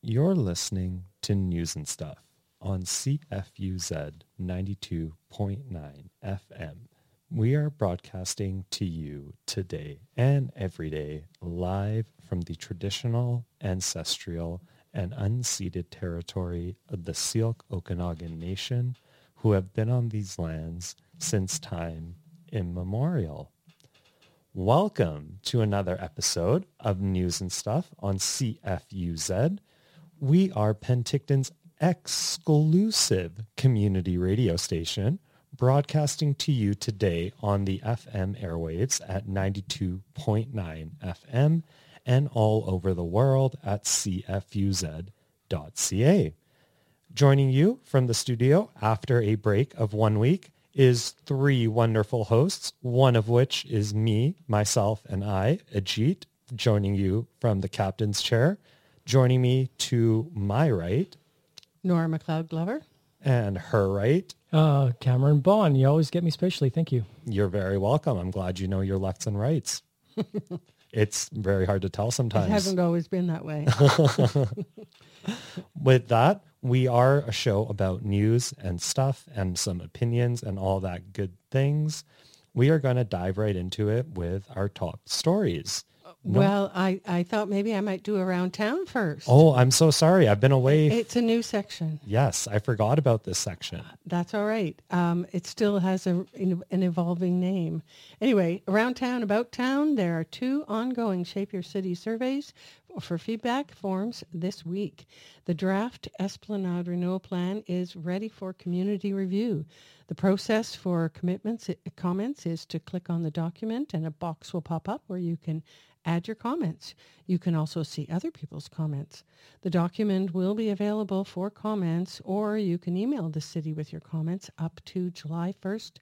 You're listening to News and Stuff on CFUZ 92.9 FM. We are broadcasting to you today and every day live from the traditional, ancestral, and unceded territory of the Syilx Okanagan Nation, who have been on these lands since time immemorial. Welcome to another episode of News and Stuff on CFUZ. We are Penticton's exclusive community radio station, broadcasting to you today on the FM airwaves at 92.9 FM and all over the world at cfuz.ca. Joining you from the studio after a break of 1 week is three wonderful hosts, one of which is me, myself, and I, Ajit, joining you from the captain's chair. Joining me to my right, Nora McLeod-Glover. And her right, Cameron Bond. You always get me spatially. Thank you. You're very welcome. I'm glad you know your lefts and rights. It's very hard to tell sometimes. It hasn't always been that way. With that, we are a show about news and stuff and some opinions and all that good things. We are going to dive right into it with our top stories. Well, I thought maybe I might do Around Town first. Oh, I'm so sorry. I've been away. It's a new section. Yes, I forgot about this section. That's all right. It still has an evolving name. Anyway, Around Town, About Town, there are two ongoing Shape Your City surveys for feedback forms this week. The draft Esplanade Renewal Plan is ready for community review. The process for comments is to click on the document and a box will pop up where you can add your comments. You can also see other people's comments. The document will be available for comments, or you can email the city with your comments up to July 1st,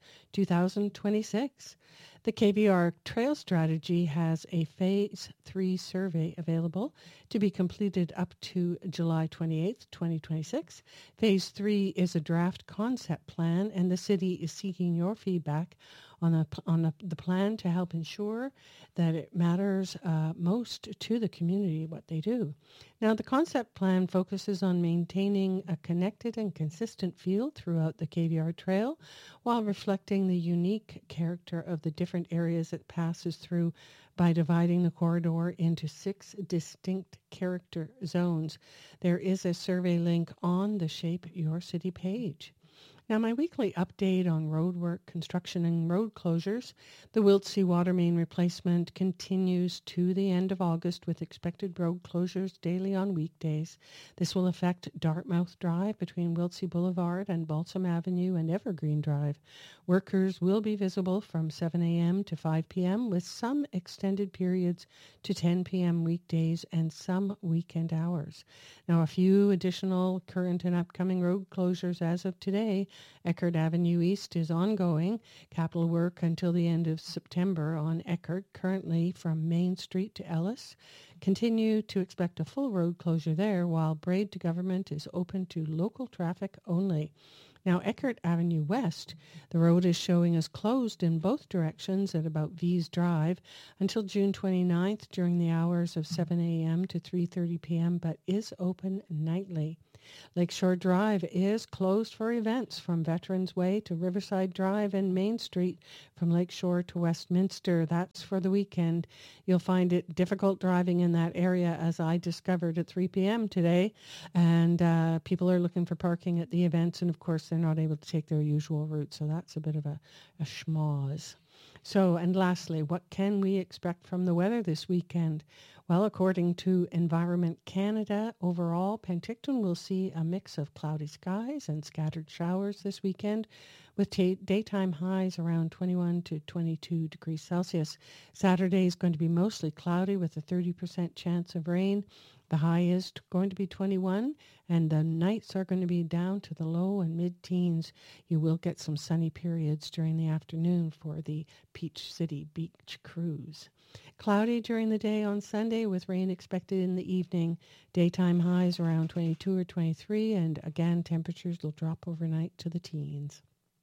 2026. The KVR Trail Strategy has a Phase 3 survey available to be completed up to July 28th, 2026. Phase 3 is a draft concept plan, and the city is seeking your feedback on the plan to help ensure that it matters most to the community what they do. Now, the concept plan focuses on maintaining a connected and consistent feel throughout the KVR Trail while reflecting the unique character of the different areas it passes through by dividing the corridor into 6 distinct character zones. There is a survey link on the Shape Your City page. Now, my weekly update on road work, construction, and road closures. The Wiltsey water main replacement continues to the end of August with expected road closures daily on weekdays. This will affect Dartmouth Drive between Wiltsey Boulevard and Balsam Avenue and Evergreen Drive. Workers will be visible from 7 a.m. to 5 p.m. with some extended periods to 10 p.m. weekdays and some weekend hours. Now, a few additional current and upcoming road closures as of today. Eckert Avenue East is ongoing. Capital work until the end of September on Eckert, currently from Main Street to Ellis. Continue to expect a full road closure there, while Braid to Government is open to local traffic only. Now, Eckert Avenue West, the road is showing as closed in both directions at about V's Drive until June 29th during the hours of 7 a.m. to 3:30 p.m., but is open nightly. Lakeshore Drive is closed for events from Veterans Way to Riverside Drive and Main Street from Lakeshore to Westminster. That's for the weekend. You'll find it difficult driving in that area, as I discovered at 3 p.m. today. And people are looking for parking at the events, and of course they're not able to take their usual route. So that's a bit of a schmoz. So, and lastly, what can we expect from the weather this weekend? Well, according to Environment Canada, overall, Penticton will see a mix of cloudy skies and scattered showers this weekend with daytime highs around 21 to 22 degrees Celsius. Saturday is going to be mostly cloudy with a 30% chance of rain. The high is going to be 21, and the nights are going to be down to the low and mid-teens. You will get some sunny periods during the afternoon for the Peach City Beach Cruise. Cloudy during the day on Sunday with rain expected in the evening. Daytime highs around 22 or 23, and again, temperatures will drop overnight to the teens.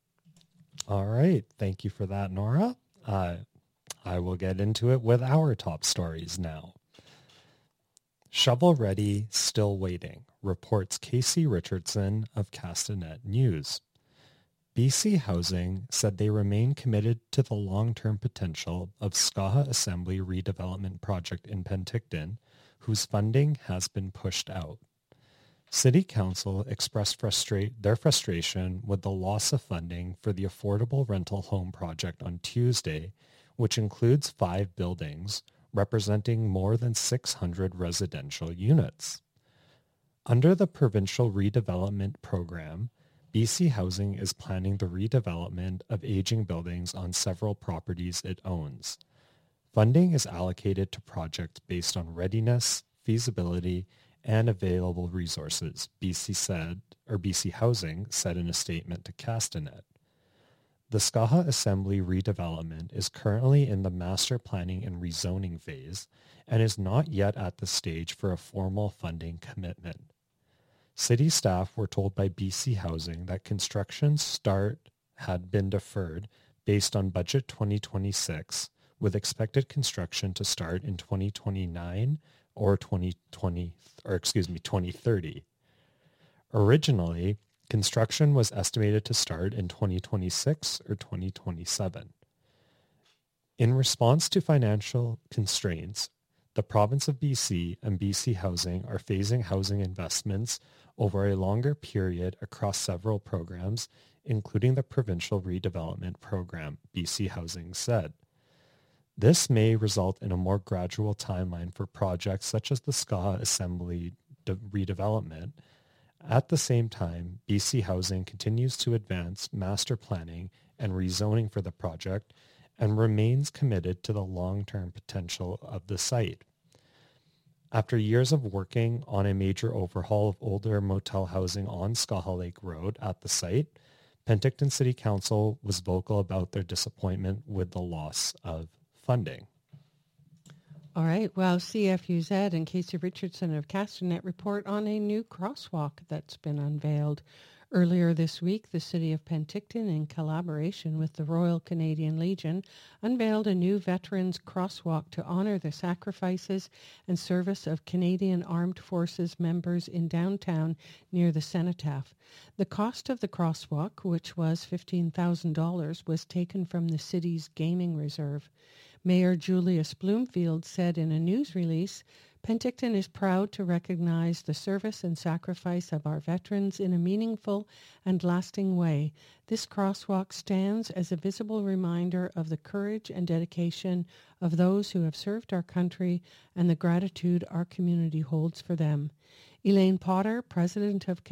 All right. Thank you for that, Nora. I will get into it with our top stories now. Shovel-ready still waiting, reports Casey Richardson of Castanet News. BC Housing said they remain committed to the long-term potential of Skaha Assembly redevelopment project in Penticton, whose funding has been pushed out. City Council expressed their frustration with the loss of funding for the affordable rental home project on Tuesday, which includes 5 buildings representing more than 600 residential units. Under the provincial redevelopment program, BC Housing is planning the redevelopment of aging buildings on several properties it owns. Funding is allocated to projects based on readiness, feasibility, and available resources, BC Housing said in a statement to Castanet. The Skaha Assembly redevelopment is currently in the master planning and rezoning phase and is not yet at the stage for a formal funding commitment. City staff were told by BC Housing that construction start had been deferred based on Budget 2026, with expected construction to start in 2029 or 2030. Originally, construction was estimated to start in 2026 or 2027. In response to financial constraints, the province of BC and BC Housing are phasing housing investments over a longer period across several programs, including the Provincial Redevelopment Program, BC Housing said. This may result in a more gradual timeline for projects such as the Skaha Assembly redevelopment. At the same time, BC Housing continues to advance master planning and rezoning for the project and remains committed to the long-term potential of the site. After years of working on a major overhaul of older motel housing on Skaha Lake Road at the site, Penticton City Council was vocal about their disappointment with the loss of funding. All right. Well, CFUZ and Casey Richardson of Castanet report on a new crosswalk that's been unveiled. Earlier this week, the City of Penticton, in collaboration with the Royal Canadian Legion, unveiled a new Veterans Crosswalk to honor the sacrifices and service of Canadian Armed Forces members in downtown near the Cenotaph. The cost of the crosswalk, which was $15,000, was taken from the city's gaming reserve. Mayor Julius Bloomfield said in a news release, Penticton is proud to recognize the service and sacrifice of our veterans in a meaningful and lasting way. This crosswalk stands as a visible reminder of the courage and dedication of those who have served our country and the gratitude our community holds for them. Elaine Potter, president of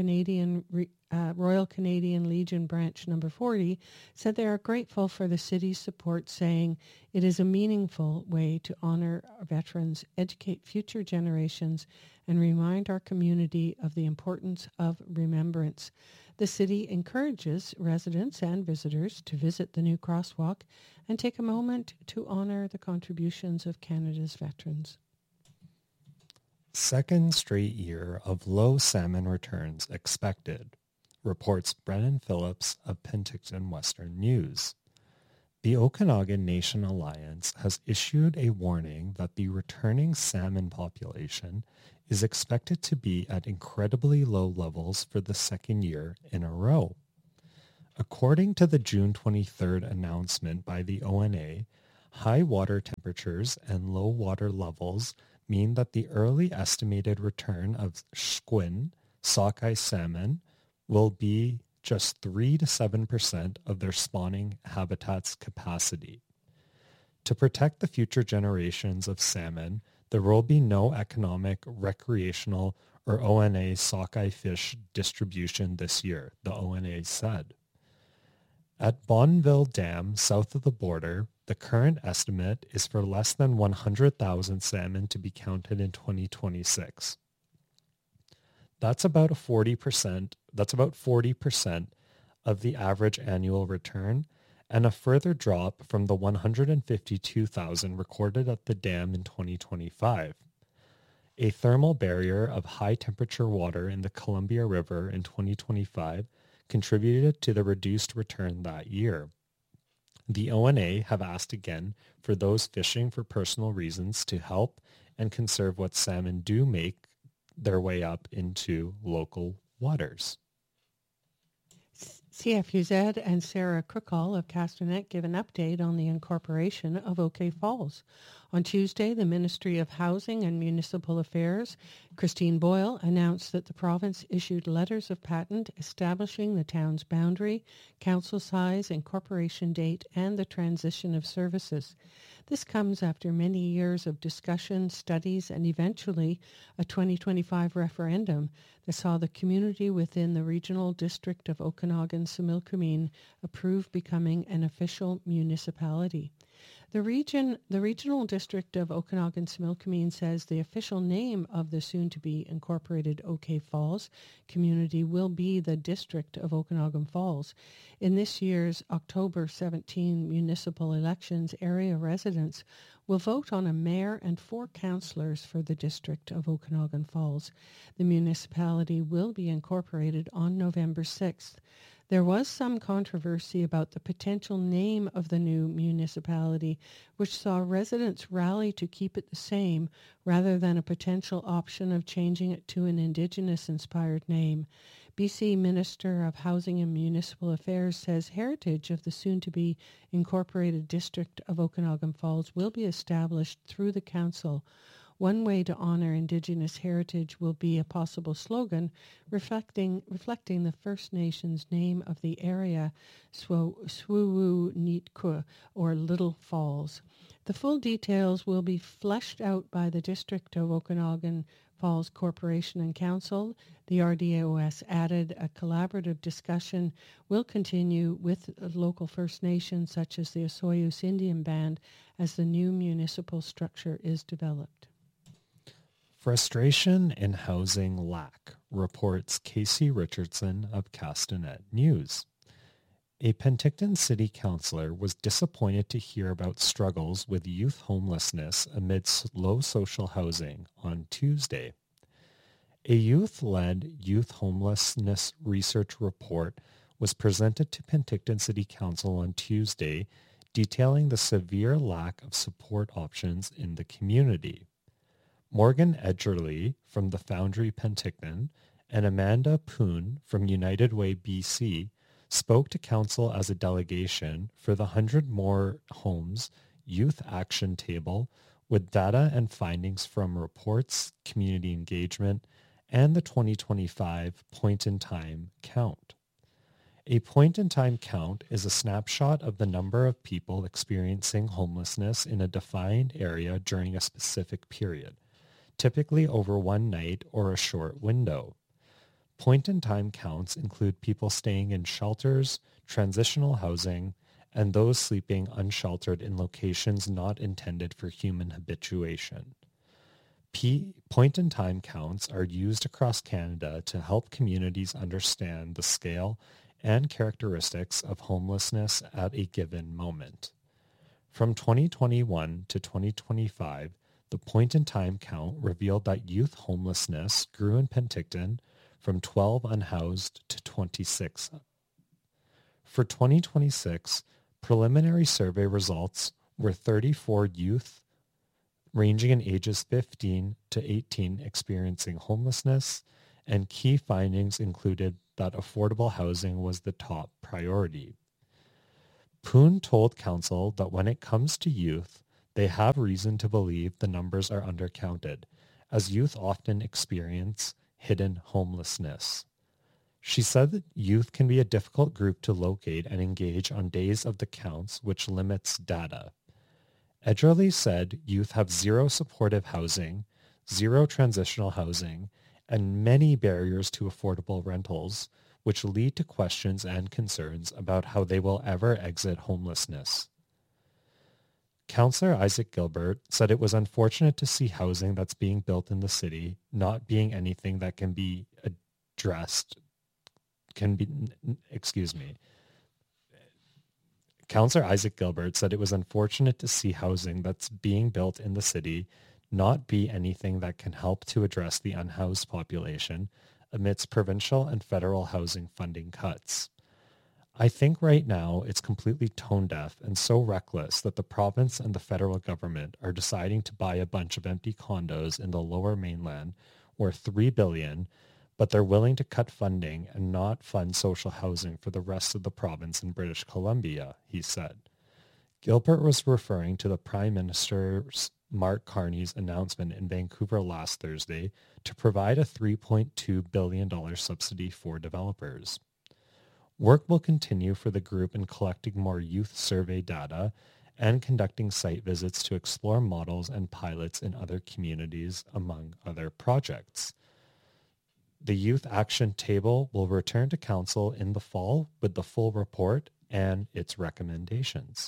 Royal Canadian Legion Branch No. 40, said they are grateful for the city's support, saying it is a meaningful way to honor our veterans, educate future generations, and remind our community of the importance of remembrance. The city encourages residents and visitors to visit the new crosswalk and take a moment to honor the contributions of Canada's veterans. Second straight year of low salmon returns expected, reports Brennan Phillips of Penticton Western News. The Okanagan Nation Alliance has issued a warning that the returning salmon population is expected to be at incredibly low levels for the second year in a row. According to the June 23rd announcement by the ONA, high water temperatures and low water levels mean that the early estimated return of squin, sockeye salmon, will be just 3 to 7% of their spawning habitat's capacity. To protect the future generations of salmon, there will be no economic, recreational, or ONA sockeye fish distribution this year, the ONA said. At Bonneville Dam, south of the border, the current estimate is for less than 100,000 salmon to be counted in 2026. That's about 40% of the average annual return, and a further drop from the 152,000 recorded at the dam in 2025. A thermal barrier of high temperature water in the Columbia River in 2025 contributed to the reduced return that year. The ONA have asked again for those fishing for personal reasons to help and conserve what salmon do make their way up into local waters. CFUZ and Sarah Crookall of Castanet give an update on the incorporation of OK Falls. On Tuesday, the Ministry of Housing and Municipal Affairs, Christine Boyle, announced that the province issued letters of patent establishing the town's boundary, council size, incorporation date, and the transition of services. This comes after many years of discussion, studies, and eventually a 2025 referendum that saw the community within the regional district of Okanagan-Similkameen approve becoming an official municipality. The regional district of Okanagan-Similkameen says the official name of the soon-to-be incorporated OK Falls community will be the District of Okanagan Falls. In this year's October 17 municipal elections, area residents will vote on a mayor and 4 councillors for the District of Okanagan Falls. The municipality will be incorporated on November 6th. There was some controversy about the potential name of the new municipality, which saw residents rally to keep it the same rather than a potential option of changing it to an Indigenous-inspired name. BC Minister of Housing and Municipal Affairs says heritage of the soon-to-be incorporated District of Okanagan Falls will be established through the council. One way to honor Indigenous heritage will be a possible slogan reflecting the First Nations name of the area, Swuwuneetqua, or Little Falls. The full details will be fleshed out by the District of Okanagan Falls Corporation and Council. The RDOS added a collaborative discussion will continue with local First Nations such as the Osoyoos Indian Band as the new municipal structure is developed. Frustration in housing lack, reports Casey Richardson of Castanet News. A Penticton City Councillor was disappointed to hear about struggles with youth homelessness amidst low social housing on Tuesday. A youth-led youth homelessness research report was presented to Penticton City Council on Tuesday, detailing the severe lack of support options in the community. Morgan Edgerly from the Foundry Penticton and Amanda Poon from United Way BC spoke to council as a delegation for the 100 More Homes Youth Action Table with data and findings from reports, community engagement, and the 2025 point-in-time count. A point-in-time count is a snapshot of the number of people experiencing homelessness in a defined area during a specific period, typically over one night or a short window. Point-in-time counts include people staying in shelters, transitional housing, and those sleeping unsheltered in locations not intended for human habituation. Point-in-time counts are used across Canada to help communities understand the scale and characteristics of homelessness at a given moment. From 2021 to 2025, the point-in-time count revealed that youth homelessness grew in Penticton from 12 unhoused to 26. For 2026, preliminary survey results were 34 youth ranging in ages 15 to 18 experiencing homelessness, and key findings included that affordable housing was the top priority. Poon told council that when it comes to youth, they have reason to believe the numbers are undercounted, as youth often experience hidden homelessness. She said that youth can be a difficult group to locate and engage on days of the counts, which limits data. Edgerly said youth have zero supportive housing, zero transitional housing, and many barriers to affordable rentals, which lead to questions and concerns about how they will ever exit homelessness. Councillor Isaac Gilbert said it was unfortunate to see housing that's being built in the city not being anything that can be addressed. Councillor Isaac Gilbert said it was unfortunate to see housing that's being built in the city not be anything that can help to address the unhoused population amidst provincial and federal housing funding cuts. I think right now it's completely tone deaf and so reckless that the province and the federal government are deciding to buy a bunch of empty condos in the Lower Mainland or $3 billion, but they're willing to cut funding and not fund social housing for the rest of the province in British Columbia, he said. Gilbert was referring to the Prime Minister's Mark Carney's announcement in Vancouver last Thursday to provide a $3.2 billion subsidy for developers. Work will continue for the group in collecting more youth survey data and conducting site visits to explore models and pilots in other communities, among other projects. The Youth Action Table will return to Council in the fall with the full report and its recommendations.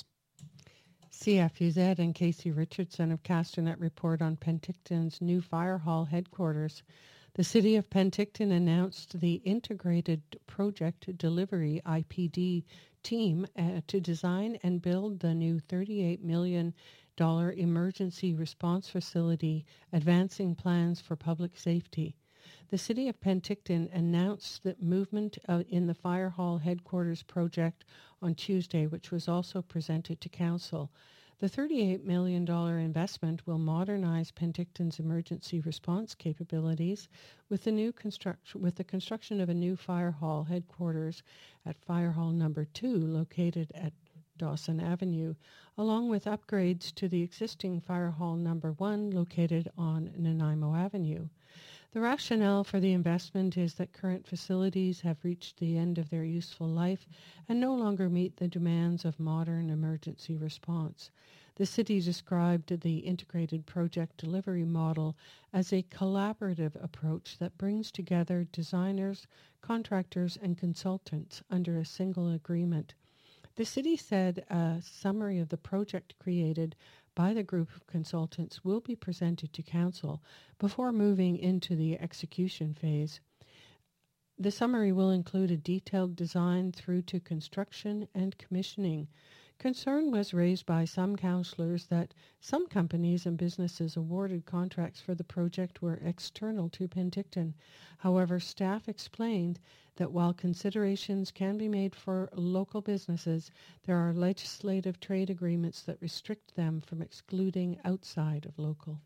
CFUZ and Casey Richardson of Castanet report on Penticton's new fire hall headquarters. The City of Penticton announced the Integrated Project Delivery IPD team to design and build the new $38 million emergency response facility, advancing plans for public safety. The City of Penticton announced that movement in the Fire Hall headquarters project on Tuesday, which was also presented to Council. The $38 million investment will modernize Penticton's emergency response capabilities with the construction of a new Fire Hall headquarters at Fire Hall Number 2, located at Dawson Avenue, along with upgrades to the existing Fire Hall Number 1, located on Nanaimo Avenue. The rationale for the investment is that current facilities have reached the end of their useful life and no longer meet the demands of modern emergency response. The city described the integrated project delivery model as a collaborative approach that brings together designers, contractors, and consultants under a single agreement. The city said a summary of the project created by the group of consultants will be presented to Council before moving into the execution phase. The summary will include a detailed design through to construction and commissioning. Concern was raised by some councillors that some companies and businesses awarded contracts for the project were external to Penticton. However, staff explained that while considerations can be made for local businesses, there are legislative trade agreements that restrict them from excluding outside of local.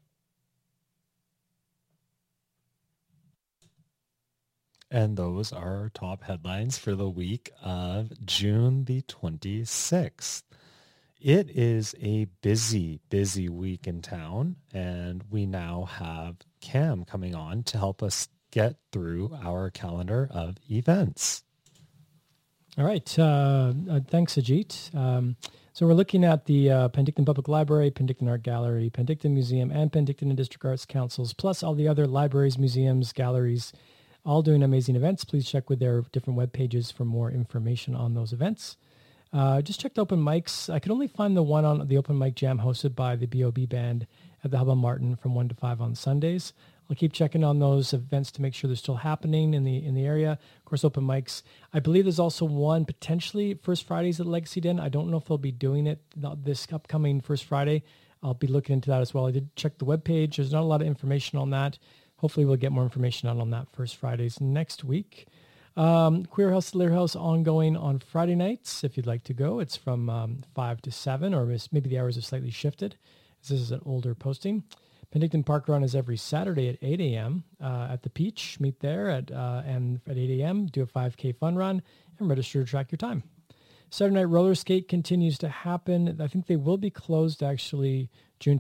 And those are our top headlines for the week of June the 26th. It is a busy, busy week in town, and we now have Cam coming on to help us get through our calendar of events. All right. Thanks, Ajit. So we're looking at the Penticton Public Library, Penticton Art Gallery, Penticton Museum, and Penticton and District Arts Councils, plus all the other libraries, museums, galleries, all doing amazing events. Please check with their different web pages for more information on those events. Just checked open mics. I could only find the one on the open mic jam hosted by the B.O.B. band at the Hub on Martin from 1 to 5 on Sundays. I'll keep checking on those events to make sure they're still happening in the area. Of course, open mics. I believe there's also one potentially First Fridays at Legacy Den. I don't know if they'll be doing it this upcoming First Friday. I'll be looking into that as well. I did check the webpage. There's not a lot of information on that. Hopefully we'll get more information on that First Fridays next week. Queer House, Lear House ongoing on Friday nights. If you'd like to go, it's from 5 to 7, or maybe the hours have slightly shifted. This is an older posting. Penticton Park Run is every Saturday at 8 a.m. At the Peach. Meet there at 8 a.m. Do a 5K fun run and register to track your time. Saturday Night Roller Skate continues to happen. I think they will be closed actually June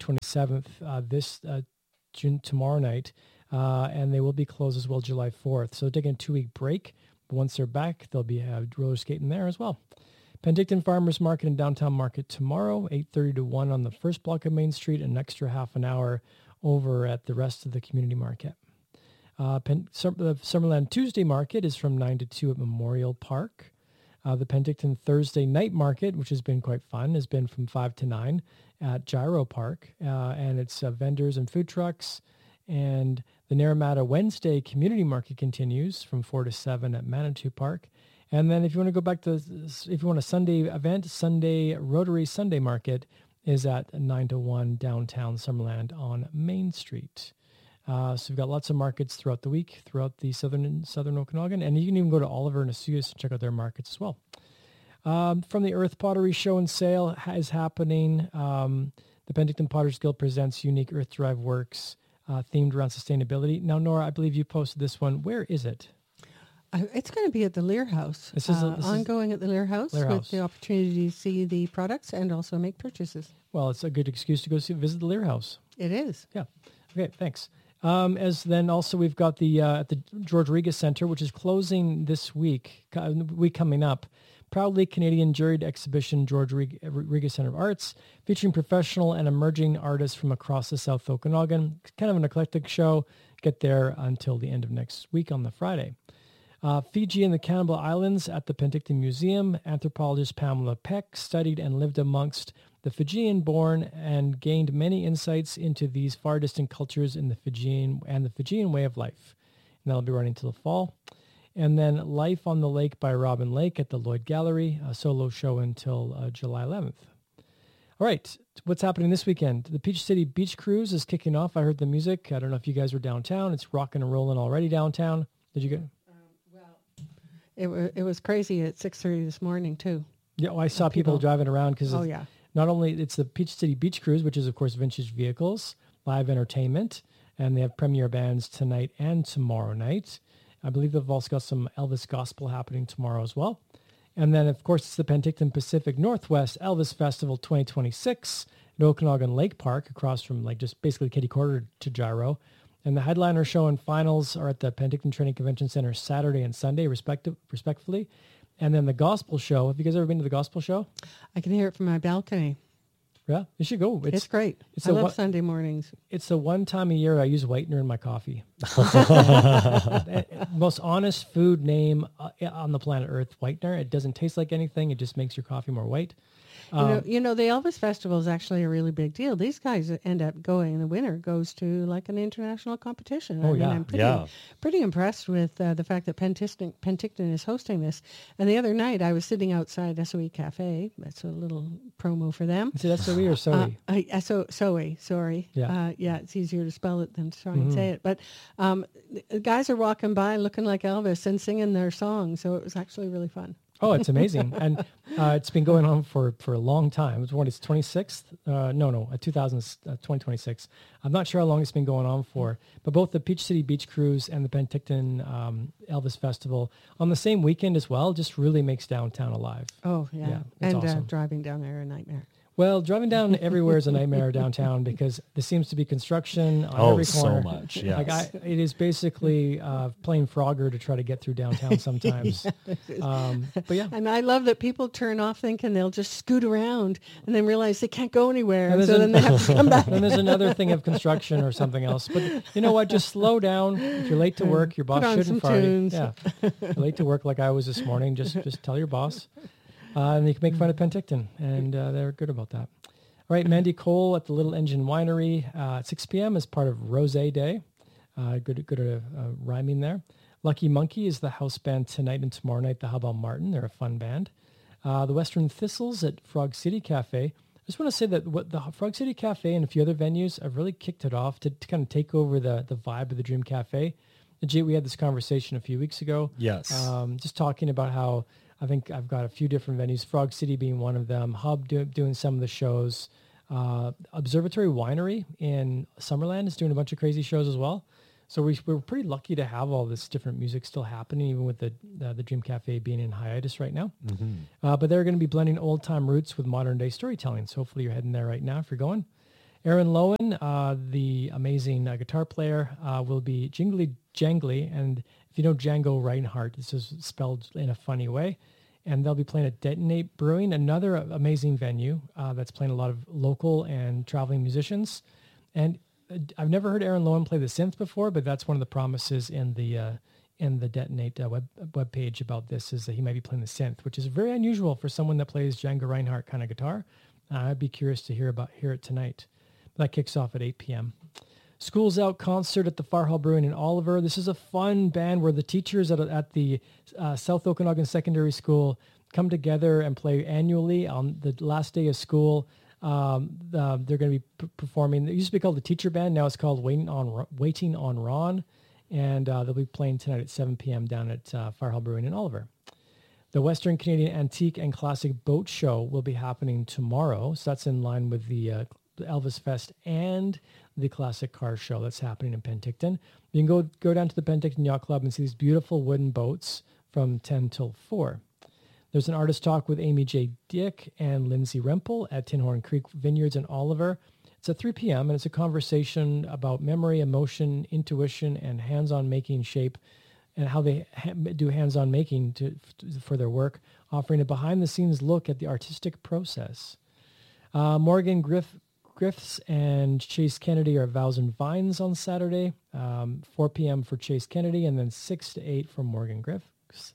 27th, tomorrow night. And they will be closed as well July 4th. So taking a 2-week break. But once they're back, they'll be roller skating there as well. Penticton Farmers Market and Downtown Market tomorrow, 8:30 to 1 on the first block of Main Street, and an extra half an hour over at the rest of the community market. The Summerland Tuesday Market is from 9 to 2 at Memorial Park. The Penticton Thursday Night Market, which has been quite fun, has been from 5 to 9 at Gyro Park. And it's vendors and food trucks. And the Naramata Wednesday Community Market continues from 4 to 7 at Manitou Park. And then if you want to go back to, if you want a Sunday event, Sunday Rotary Sunday Market is at 9 to 1 downtown Summerland on Main Street. So we've got lots of markets throughout the week, throughout the southern Okanagan. And you can even go to Oliver and Osoyoos and check out their markets as well. From the Earth Pottery Show and Sale is happening. The Penticton Potters Guild presents unique earth-derived works themed around sustainability. Now, Nora, I believe you posted this one. Where is it? It's going to be at the Lear House. This ongoing at the Lear House Lear with House. the opportunity to see the products and also make purchases. Well, it's a good excuse to go visit the Lear House. It is. Yeah. Okay, thanks. As then also we've got the at the George Riga Center, which is closing this week coming up. Proudly Canadian juried exhibition, George Riga Center of Arts, featuring professional and emerging artists from across the South Okanagan. Kind of an eclectic show. Get there until the end of next week on the Friday. Fiji and the Cannibal Islands at the Penticton Museum. Anthropologist Pamela Peck studied and lived amongst the Fijian-born and gained many insights into these far distant cultures in the Fijian way of life. And that'll be running till the fall. And then Life on the Lake by Robin Lake at the Lloyd Gallery, a solo show until July 11th. All right, what's happening this weekend? The Peach City Beach Cruise is kicking off. I heard the music. I don't know if you guys were downtown. It's rocking and rolling already downtown. Did you get? It was crazy at 6:30 this morning too. Yeah, I saw people driving around because not only it's the Peach City Beach Cruise, which is of course vintage vehicles, live entertainment, and they have premier bands tonight and tomorrow night. I believe they've also got some Elvis gospel happening tomorrow as well. And then, of course, it's the Penticton Pacific Northwest Elvis Festival 2026 at Okanagan Lake Park, across from just basically kitty corner to Gyro. And the headliner show and finals are at the Penticton Training Convention Center Saturday and Sunday, respectively. And then the gospel show. Have you guys ever been to the gospel show? I can hear it from my balcony. Yeah, you should go. It's great. I love Sunday mornings. It's the one time a year I use whitener in my coffee. Most honest food name on the planet Earth, whitener. It doesn't taste like anything. It just makes your coffee more white. The Elvis Festival is actually a really big deal. These guys end up going, the winner goes to like an international competition. I'm pretty impressed with the fact that Penticton is hosting this. And the other night I was sitting outside SOE Cafe. That's a little promo for them. Is it SOE or SOE? SOE, sorry. Yeah. It's easier to spell it than to try and say it. But the guys are walking by looking like Elvis and singing their song. So it was actually really fun. Oh, it's amazing. And it's been going on for a long time. It's 26th? 2026. I'm not sure how long it's been going on for, but both the Peach City Beach Cruise and the Penticton Elvis Festival on the same weekend as well just really makes downtown alive. Oh, yeah. It's and awesome. Driving down there a nightmare. Well, driving down everywhere is a nightmare downtown because there seems to be construction on every corner. So much, yes. It is basically playing Frogger to try to get through downtown sometimes. But yeah. And I love that people turn off thinking they'll just scoot around and then realize they can't go anywhere. And so then they have to come back. And there's another thing of construction or something else. But you know what? Just slow down. If you're late to work, your boss shouldn't fire you. Yeah. If you're late to work like I was this morning, just tell your boss. And you can make fun of Penticton, and they're good about that. All right, Mandy Cole at the Little Engine Winery at 6 p.m. as part of Rosé Day. Good rhyming there. Lucky Monkey is the house band tonight and tomorrow night, the Hubble Martin. They're a fun band. The Western Thistles at Frog City Cafe. I just want to say that the Frog City Cafe and a few other venues have really kicked it off to kind of take over the vibe of the Dream Cafe. Legit, we had this conversation a few weeks ago. Yes. Just talking about how I think I've got a few different venues, Frog City being one of them, Hub doing some of the shows. Observatory Winery in Summerland is doing a bunch of crazy shows as well. So we're pretty lucky to have all this different music still happening, even with the Dream Cafe being in hiatus right now. Mm-hmm. But they're going to be blending old-time roots with modern-day storytelling. So hopefully you're heading there right now if you're going. Aaron Lowen, the amazing guitar player, will be jingly jangly. And if you know Django Reinhardt, this is spelled in a funny way. And they'll be playing at Detonate Brewing, another amazing venue that's playing a lot of local and traveling musicians. And I've never heard Aaron Lowen play the synth before, but that's one of the promises in the Detonate web page about this, is that he might be playing the synth, which is very unusual for someone that plays Django Reinhardt kind of guitar. I'd be curious to hear it tonight. But that kicks off at 8 p.m. School's Out concert at the Far Hall Brewing in Oliver. This is a fun band where the teachers at the South Okanagan Secondary School come together and play annually on the last day of school. They're going to be performing. It used to be called the Teacher Band. Now it's called Waiting on Ron. And they'll be playing tonight at 7 p.m. down at Far Hall Brewing in Oliver. The Western Canadian Antique and Classic Boat Show will be happening tomorrow. So that's in line with the Elvis Fest and the Classic Car Show that's happening in Penticton. You can go down to the Penticton Yacht Club and see these beautiful wooden boats from 10 till 4. There's an artist talk with Amy J. Dick and Lindsay Rempel at Tin Horn Creek Vineyards in Oliver. It's at 3 p.m. and it's a conversation about memory, emotion, intuition, and hands-on making shape, and how they do hands-on making for their work, offering a behind-the-scenes look at the artistic process. Morgan Griffiths and Chase Kennedy are at Vows and Vines on Saturday, 4 p.m. for Chase Kennedy, and then 6 to 8 for Morgan Griffith?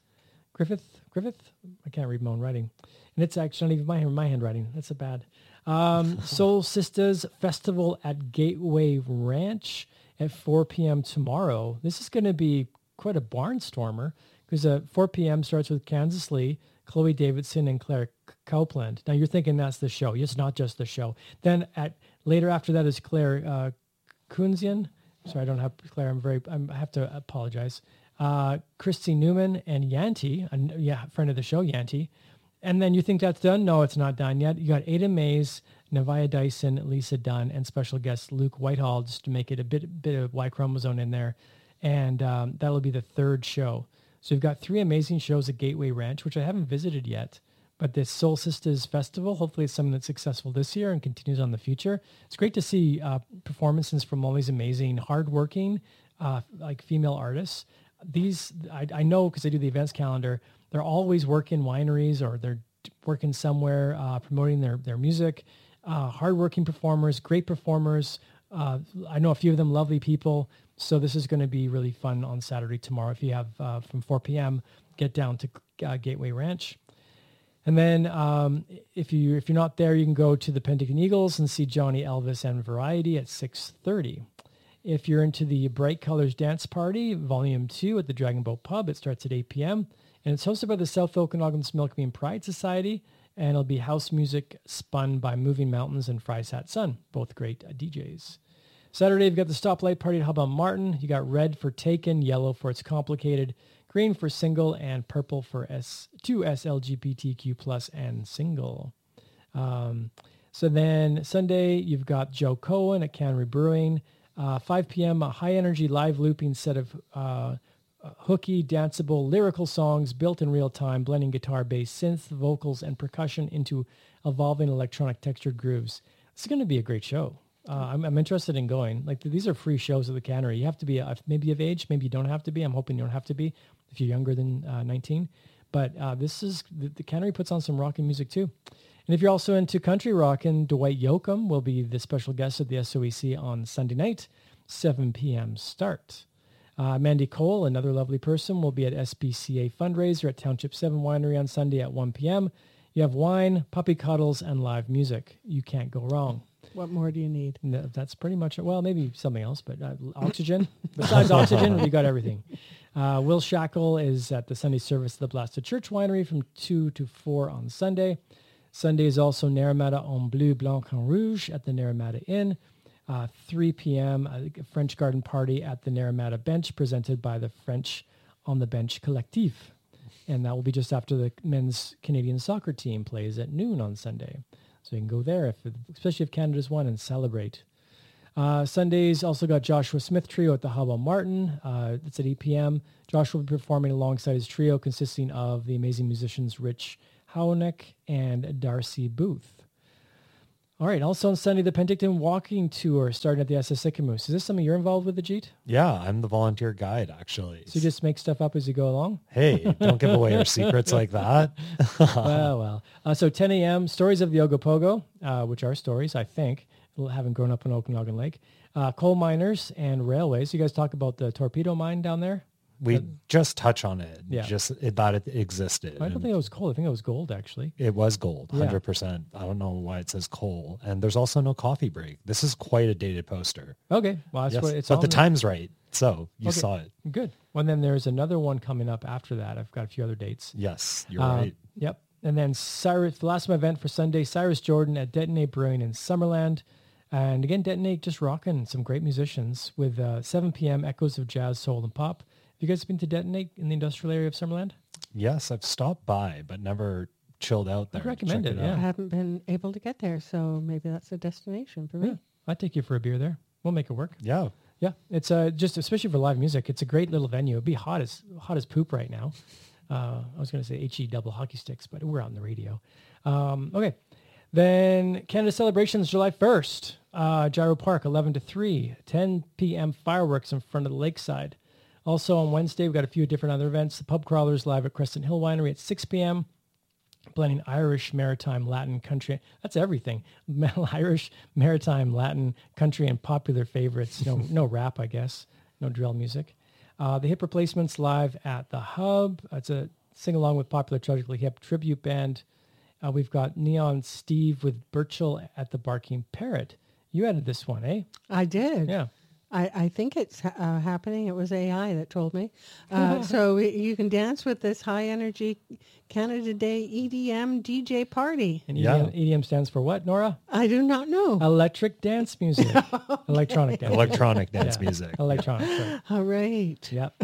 I can't read my own writing. And it's actually not even my handwriting. That's a bad. Soul Sisters Festival at Gateway Ranch at 4 p.m. tomorrow. This is going to be quite a barnstormer because 4 p.m. starts with Kansas Lee, Chloe Davidson, and Claire Copeland. Now you're thinking that's the show. It's not just the show. Then later after that is Claire Kunzian. Sorry, I don't have Claire. I have to apologize. Christy Newman and Yanti, friend of the show, Yanti. And then you think that's done? No, it's not done yet. You got Ada Mays, Navia Dyson, Lisa Dunn, and special guest Luke Whitehall, just to make it a bit of Y chromosome in there. And that'll be the third show. So you've got 3 amazing shows at Gateway Ranch, which I haven't visited yet. But this Soul Sisters Festival, hopefully it's something that's successful this year and continues on the future. It's great to see performances from all these amazing, hardworking, like female artists. These, I know because I do the events calendar, they're always working wineries or they're working somewhere promoting their music. Hardworking performers, great performers. I know a few of them lovely people. So this is going to be really fun on Saturday tomorrow. If you have from 4 p.m., get down to Gateway Ranch. And then if you're not there, you can go to the Penticton Eagles and see Johnny Elvis and Variety at 6:30. If you're into the Bright Colors Dance Party, Volume 2 at the Dragon Boat Pub, it starts at 8 p.m. And it's hosted by the South Okanagan's Milkbean Pride Society. And it'll be house music spun by Moving Mountains and Fry's Hat Sun, both great DJs. Saturday, you've got the Stoplight Party at Hubbard Martin. You got red for Taken, yellow for It's Complicated, green for Single, and purple for S2S LGBTQ+ and Single. So then Sunday, you've got Joe Cohen at Cannery Brewing. 5 p.m., a high-energy live looping set of hooky, danceable, lyrical songs built in real time, blending guitar, bass, synth, vocals, and percussion into evolving electronic textured grooves. It's going to be a great show. I'm interested in going. Like, these are free shows at the Cannery. You have to be maybe of age, maybe you don't have to be. I'm hoping you don't have to be if you're younger than 19. But this is the Cannery puts on some rockin' music too. And if you're also into country rockin', Dwight Yoakam will be the special guest at the SOEC on Sunday night, 7 p.m. start. Mandy Cole, another lovely person, will be at SPCA fundraiser at Township 7 Winery on Sunday at 1 p.m. You have wine, puppy cuddles, and live music. You can't go wrong. What more do you need? No, that's pretty much it. Well, maybe something else, but oxygen. Besides oxygen, we got everything. Will Shackle is at the Sunday service at the Blasted Church Winery from 2 to 4 on Sunday. Sunday is also Naramata en Bleu, Blanc, and Rouge at the Naramata Inn. 3 p.m., a French garden party at the Naramata Bench presented by the French on the Bench Collectif. And that will be just after the men's Canadian soccer team plays at noon on Sunday. So you can go there, especially if Canada's won, and celebrate. Sundays also got Joshua Smith Trio at the Hubbard Martin. It's at 8 p.m. Josh will be performing alongside his trio consisting of the amazing musicians Rich Hownick and Darcy Booth. All right. Also on Sunday, the Penticton Walking Tour starting at the SS Sycamoose. Is this something you're involved with, Ajit? Yeah, I'm the volunteer guide, actually. So you just make stuff up as you go along? Hey, don't give away our secrets like that. Well. So 10 a.m., Stories of the Ogopogo, which are stories, I think, having grown up in Okanagan Lake. Coal miners and railways. You guys talk about the torpedo mine down there? We just touch on it, Yeah. that it existed. I don't think it was coal. I think it was gold, actually. It was gold, Yeah. 100%. I don't know why it says coal. And there's also no coffee break. This is quite a dated poster. Okay. Well, that's Yes, what it's but on the there. time's right. So you Okay. saw it. Good. Well, then there's another one coming up after that. I've got a few other dates. Yes, you're right. Yep. And then Cyrus, the last event for Sunday, Cyrus Jordan at Detonate Brewing in Summerland. And again, Detonate just rocking some great musicians with 7 p.m. Echoes of Jazz, Soul, and Pop. Have you guys been to Detonate in the industrial area of Summerland? Yes, I've stopped by, but never chilled out there. I'd recommend Check it, I yeah. haven't been able to get there, so maybe that's a destination for me. Yeah. I'd take you for a beer there. We'll make it work. Yeah. Yeah, it's just especially for live music. It's a great little venue. It'd be hot as poop right now. I was going to say HE double hockey sticks, but we're out on the radio. Okay, then Canada Celebrations July 1st, Gyro Park 11 to 3, 10 p.m. fireworks in front of the lakeside. Also on Wednesday, we've got a few different other events. The Pub Crawlers live at Crescent Hill Winery at 6 p.m. Blending Irish, Maritime, Latin, country. That's everything. Irish, Maritime, Latin, country, and popular favorites. No rap, I guess. No drill music. The Hip Replacements live at the Hub. It's a sing-along with popular Tragically Hip tribute band. We've got Neon Steve with Birchall at the Barking Parrot. You added this one, eh? I did. Yeah. I think it's happening. It was AI that told me. So you can dance with this high-energy Canada Day EDM DJ party. And Yeah. EDM stands for what, Nora? I do not know. Electric dance music. Electronic dance. Electronic dance Yeah. music. Electronic, sorry. All right. Yep.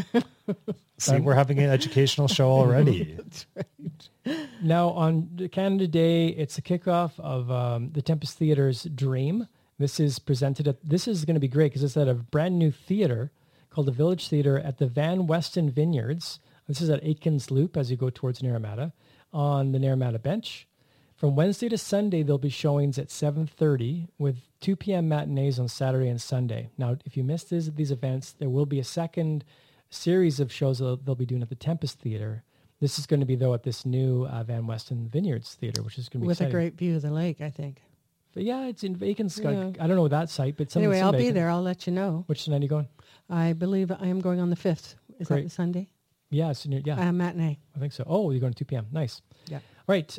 See, we're having an educational show already. That's right. Now on Canada Day, it's the kickoff of the Tempest Theatre's Dream. This is presented at, this is going to be great because it's at a brand new theater called the Village Theater at the Van Weston Vineyards. This is at Aikens Loop as you go towards Naramata on the Naramata bench. From Wednesday to Sunday, there'll be showings at 7:30 with 2 p.m. matinees on Saturday and Sunday. Now, if you missed these events, there will be a second series of shows that they'll be doing at the Tempest Theater. This is going to be, though, at this new Van Weston Vineyards Theater, which is going to be With exciting. a great view of the lake, I think. But yeah, it's in Aikens. Yeah. I don't know that site, but Anyway, it's in I'll be Aikens. there. I'll let you know. Which night are you going? I believe I am going on the 5th. Is Great. that the Sunday? Yeah, it's yeah, Matinee. I think so. Oh, you're going to 2 p.m. Nice. Yeah. All right.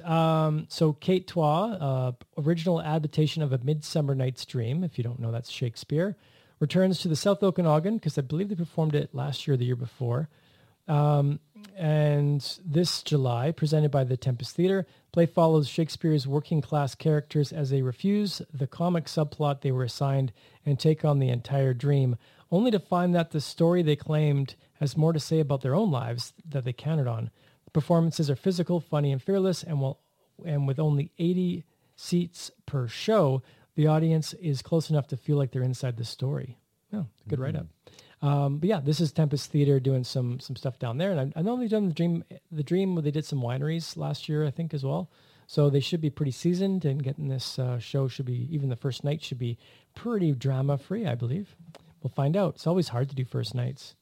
So Kate Twa, original adaptation of A Midsummer Night's Dream, if you don't know, that's Shakespeare, returns to the South Okanagan because I believe they performed it last year or the year before. And this July, presented by the Tempest Theatre, play follows Shakespeare's working class characters as they refuse the comic subplot they were assigned and take on the entire dream, only to find that the story they claimed has more to say about their own lives that they counted on. The performances are physical, funny, and fearless, and with only 80 seats per show, the audience is close enough to feel like they're inside the story. Oh, good write-up. But yeah, this is Tempest Theatre doing some stuff down there. And I know they've done the Dream where they did some wineries last year, I think, as well. So they should be pretty seasoned, and getting this show should be, even the first night should be pretty drama-free, I believe. We'll find out. It's always hard to do first nights.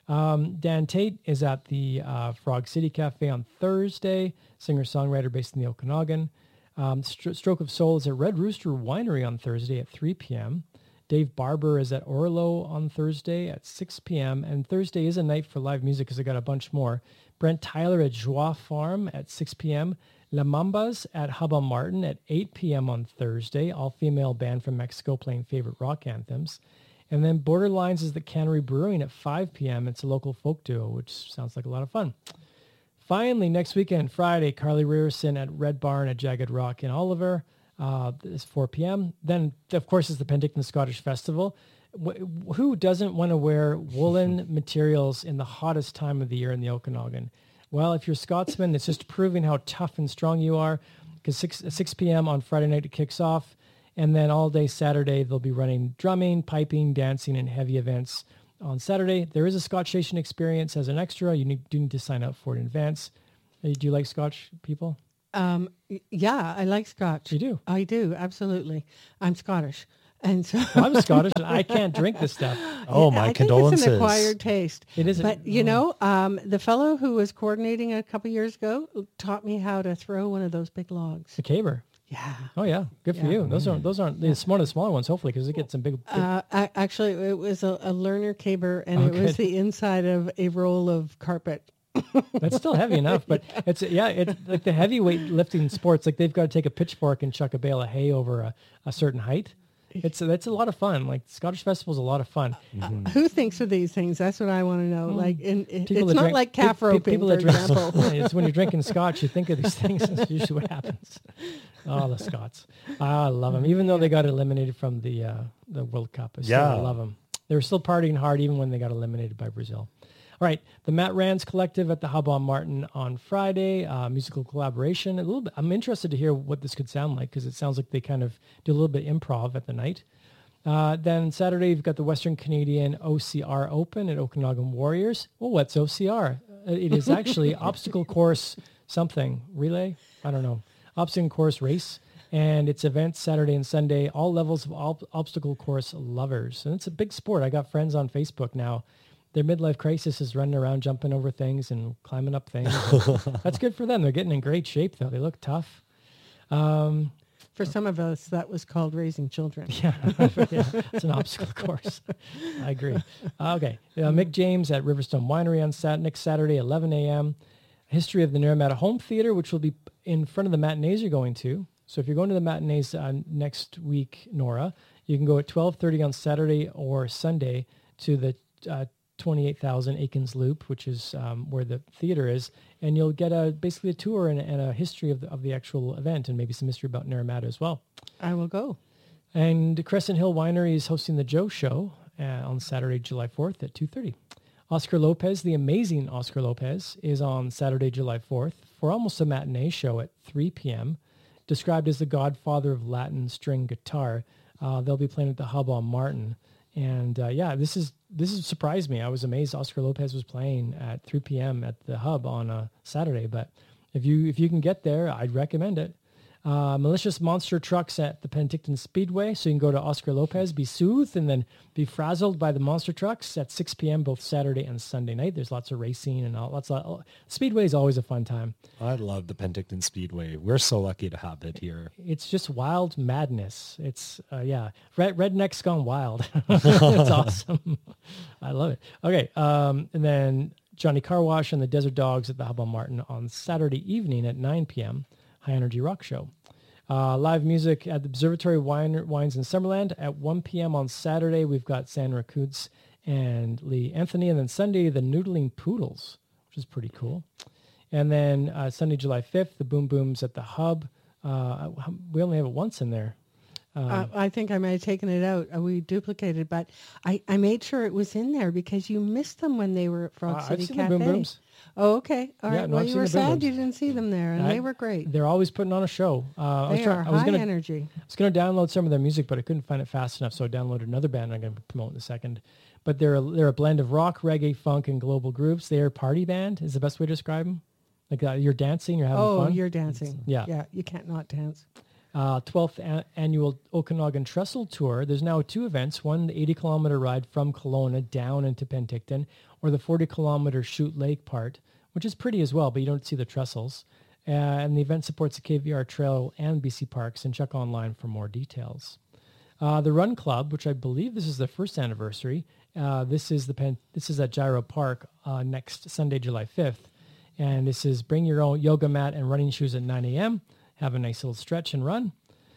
Dan Tate is at the Frog City Cafe on Thursday, singer-songwriter based in the Okanagan. Stroke of Soul is at Red Rooster Winery on Thursday at 3 p.m. Dave Barber is at Orlo on Thursday at 6 p.m. And Thursday is a night for live music because I got a bunch more. Brent Tyler at Joie Farm at 6 p.m. La Mambas at Hubba Martin at 8 p.m. on Thursday. All-female band from Mexico playing favorite rock anthems. And then Borderlines is the Cannery Brewing at 5 p.m. It's a local folk duo, which sounds like a lot of fun. Finally, next weekend, Friday, Carly Rierson at Red Barn at Jagged Rock in Oliver. It's 4 p.m. Then, of course, is the Penticton Scottish Festival. Who doesn't want to wear woolen materials in the hottest time of the year in the Okanagan? Well, if you're a Scotsman, it's just proving how tough and strong you are, because 6 p.m. on Friday night it kicks off, and then all day Saturday they'll be running drumming, piping, dancing, and heavy events. On Saturday, there is a Scotch Station experience as an extra. You do need to sign up for it in advance. Do you like Scotch people? Yeah, I like Scotch. You do? I do, absolutely. I'm Scottish. And so Well, I'm Scottish and I can't drink this stuff. Oh, my I condolences. think it's an acquired taste. It is. But, you know, the fellow who was coordinating a couple years ago taught me how to throw one of those big logs. A caber. Yeah. Oh yeah, good for Yeah. you. Those aren't it's one of the smaller ones, hopefully, because it gets some big. Actually, it was a learner caber, and Oh, it was good. the inside of a roll of carpet. That's still heavy enough, but it's like the heavyweight lifting sports. Like they've got to take a pitchfork and chuck a bale of hay over a certain height. It's a lot of fun. Like Scottish Festival is a lot of fun. Who thinks of these things? That's what I want to know. Like, it's People that not drink- like calf roping, people for that drink- example. It's when you're drinking Scotch, you think of these things. That's usually what happens. Oh, the Scots! I love them, even though they got eliminated from the World Cup. I still love them. They were still partying hard even when they got eliminated by Brazil. All right, the Matt Rands Collective at the Hub on Martin on Friday, musical collaboration. A little bit. I'm interested to hear what this could sound like because it sounds like they kind of do a little bit improv at the night. Then Saturday, you've got the Western Canadian OCR Open at Okanagan Warriors. Oh, what's OCR? It is actually obstacle course something. Relay? I don't know. Obstacle course race. And it's events Saturday and Sunday, all levels of obstacle course lovers. And it's a big sport. I got friends on Facebook now. Their midlife crisis is running around, jumping over things and climbing up things. That's good for them. They're getting in great shape, though. They look tough. For some of us, that was called raising children. Yeah, it's an obstacle course. I agree. Okay. Mick James at Riverstone Winery on next Saturday, 11 a.m. History of the Naramata Home Theater, which will be in front of the matinees you're going to. So if you're going to the matinees next week, Nora, you can go at 12:30 on Saturday or Sunday to the 28,000 Aikens Loop, which is where the theater is, and you'll get basically a tour and a history of the actual event and maybe some history about Naramata as well. I will go. And Crescent Hill Winery is hosting the Joe Show on Saturday, July 4th at 2:30. Oscar Lopez, the amazing Oscar Lopez, is on Saturday, July 4th for almost a matinee show at 3 p.m., described as the godfather of Latin string guitar. They'll be playing at the Hub on Martin. And this is surprised me. I was amazed Oscar Lopez was playing at 3 p.m. at the Hub on a Saturday. But if you can get there, I'd recommend it. Malicious Monster Trucks at the Penticton Speedway. So you can go to Oscar Lopez, be soothed, and then be frazzled by the monster trucks at 6 p.m. both Saturday and Sunday night. There's lots of racing and Speedway is always a fun time. I love the Penticton Speedway. We're so lucky to have it here. It's just wild madness. It's, rednecks gone wild. It's awesome. I love it. Okay. And then Johnny Car Wash and the Desert Dogs at the Hub on Martin on Saturday evening at 9 p.m. High Energy Rock Show. Live music at the Observatory Wines in Summerland at 1 p.m. on Saturday. We've got Sandra Coots and Lee Anthony. And then Sunday, the Noodling Poodles, which is pretty cool. And then Sunday, July 5th, the Boom Booms at the Hub. We only have it once in there. I think I might have taken it out. We duplicated, but I made sure it was in there because you missed them when they were at Frog City I've seen Cafe. The Boom Booms. Oh, okay. All right. Yeah, no, well, I've you seen were the Boom sad Booms. you didn't see them there, and they were great. They're always putting on a show. They are high energy. I was going to download some of their music, but I couldn't find it fast enough, so I downloaded another band I'm going to promote in a second. But they're a blend of rock, reggae, funk, and global groups. They're a party band is the best way to describe them. Like you're dancing, you're having fun. Oh, you're dancing. Yeah. You can't not dance. 12th annual Okanagan Trestle Tour. There's now 2 events. One, the 80-kilometer ride from Kelowna down into Penticton, or the 40-kilometer Chute Lake part, which is pretty as well, but you don't see the trestles. And the event supports the KVR Trail and BC Parks, and check online for more details. The Run Club, which I believe this is the first anniversary. This is at Gyro Park next Sunday, July 5th. And this is bring your own yoga mat and running shoes at 9 a.m., have a nice little stretch and run.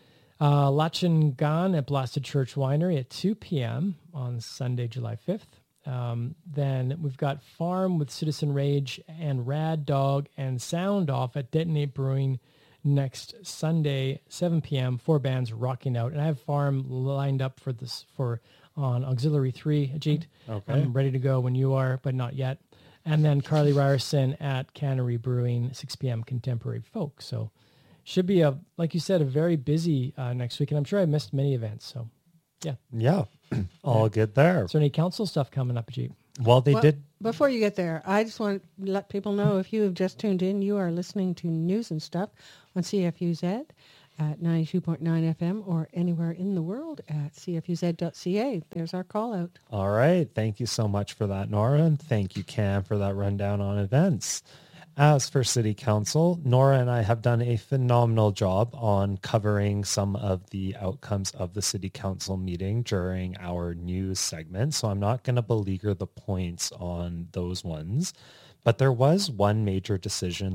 Lachin Gan at Blasted Church Winery at 2 p.m. on Sunday, July 5th. Then we've got Farm with Citizen Rage and Rad Dog and Sound Off at Detonate Brewing next Sunday, 7 p.m. 4 bands rocking out. And I have Farm lined up on Auxiliary 3, Ajit. Okay. I'm ready to go when you are, but not yet. And then Carly Ryerson at Cannery Brewing, 6 p.m. Contemporary Folk. So should be, like you said, a very busy next week. And I'm sure I missed many events. So, yeah. Yeah. All good there. Is there any council stuff coming up, Ajit? Well, they did. Before you get there, I just want to let people know if you have just tuned in, you are listening to News and Stuff on CFUZ at 92.9 FM or anywhere in the world at cfuz.ca. There's our call out. All right. Thank you so much for that, Nora. And thank you, Cam, for that rundown on events. As for City Council, Nora and I have done a phenomenal job on covering some of the outcomes of the City Council meeting during our news segment. So I'm not going to beleaguer the points on those ones. But there was one major decision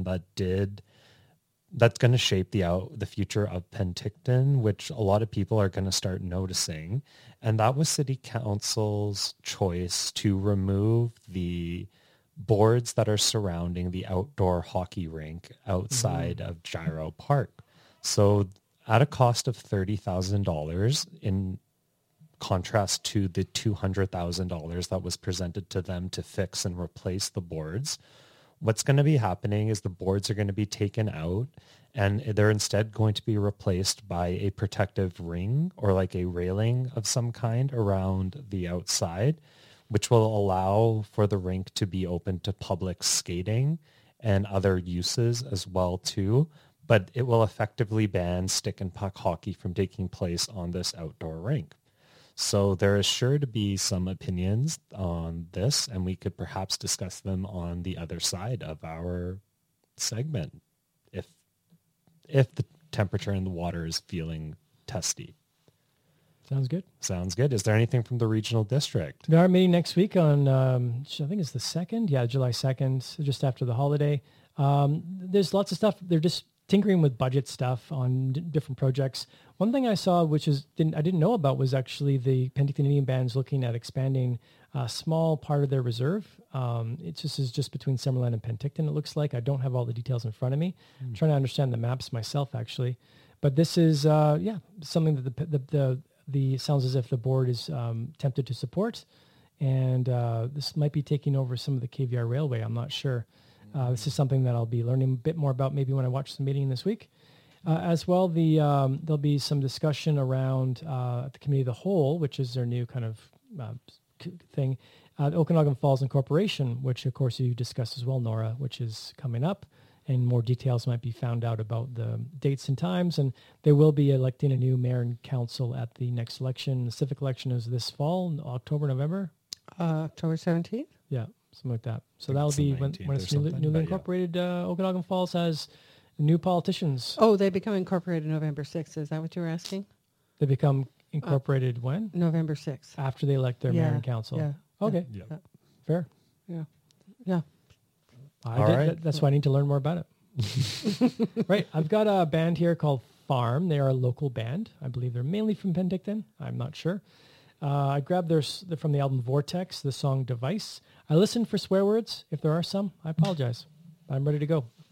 that's going to shape the future of Penticton, which a lot of people are going to start noticing. And that was City Council's choice to remove the boards that are surrounding the outdoor hockey rink outside of Gyro Park. So at a cost of $30,000 contrast to the $200,000 that was presented to them to fix and replace the boards. What's going to be happening is the boards are going to be taken out and they're instead going to be replaced by a protective ring or like a railing of some kind around the outside, which will allow for the rink to be open to public skating and other uses as well too. But it will effectively ban stick and puck hockey from taking place on this outdoor rink. So there is sure to be some opinions on this, and we could perhaps discuss them on the other side of our segment if the temperature in the water is feeling testy. Sounds good. Sounds good. Is there anything from the regional district? We are meeting next week on, I think it's the 2nd. Yeah, July 2nd, just after the holiday. There's lots of stuff. They're just tinkering with budget stuff on different projects. One thing I saw, which I didn't know about, was actually the Penticton Indian Band's looking at expanding a small part of their reserve. It is just between Summerland and Penticton, it looks like. I don't have all the details in front of me. I'm trying to understand the maps myself, actually. But this is, something that the sounds as if the board is tempted to support. And this might be taking over some of the KVR Railway. I'm not sure. This is something that I'll be learning a bit more about maybe when I watch the meeting this week. As well, there'll be some discussion around the Committee of the Whole, which is their new kind of thing, the Okanagan Falls Incorporation, which of course you discussed as well, Nora, which is coming up, and more details might be found out about the dates and times. And they will be electing a new mayor and council at the next election. The civic election is this fall, October, November? October 17th? Yeah. Something like that. So that'll be when it's newly incorporated. Okanagan Falls has new politicians. Oh, they become incorporated November 6th. Is that what you were asking? They become incorporated when? November 6th. After they elect their mayor and council. Yeah. Okay. Yeah. Fair. Yeah. Yeah. That's why I need to learn more about it. Right. I've got a band here called Farm. They are a local band. I believe they're mainly from Penticton. I'm not sure. I grabbed from the album Vortex, the song Device. I listened for swear words. If there are some, I apologize. I'm ready to go.